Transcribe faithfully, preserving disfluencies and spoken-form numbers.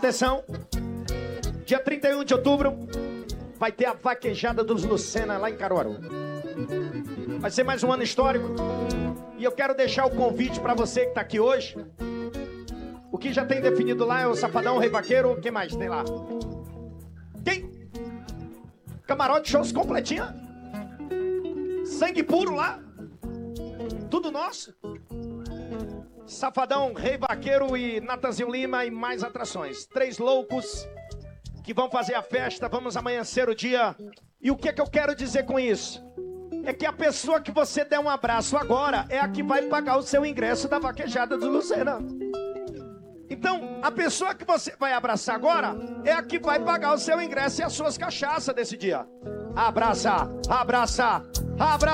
Atenção. Dia trinta e um de outubro vai ter a vaquejada dos Lucena lá em Caruaru. Vai ser mais um ano histórico. E eu quero deixar o convite para você que está aqui hoje. O que já tem definido lá é o Safadão, o Rei Vaqueiro. O que mais tem lá? Quem? Camarote, shows completinho. Sangue puro lá. Tudo nosso. Safadão, Rei Vaqueiro e Natanzinho Lima e mais atrações. Três loucos que vão fazer a festa. Vamos amanhecer o dia. E o que é que eu quero dizer com isso? É que a pessoa que você der um abraço agora é a que vai pagar o seu ingresso da vaquejada do Lucena. Então, a pessoa que você vai abraçar agora é a que vai pagar o seu ingresso e as suas cachaças desse dia. Abraça, abraça, abraça.